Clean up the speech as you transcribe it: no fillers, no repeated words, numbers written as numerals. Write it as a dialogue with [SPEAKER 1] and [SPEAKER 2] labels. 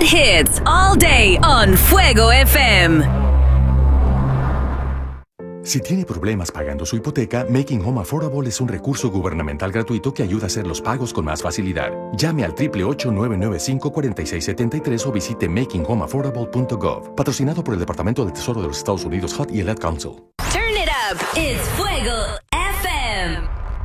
[SPEAKER 1] hot hits all day on Fuego FM.
[SPEAKER 2] Si tiene problemas pagando su hipoteca, Making Home Affordable es un recurso gubernamental gratuito que ayuda a hacer los pagos con más facilidad. Llame al 888-995-4673 o visite makinghomeaffordable.gov. Patrocinado por el Departamento del Tesoro de los Estados Unidos, HUD y el Ad Council.
[SPEAKER 1] Turn it up. It's Fuego FM.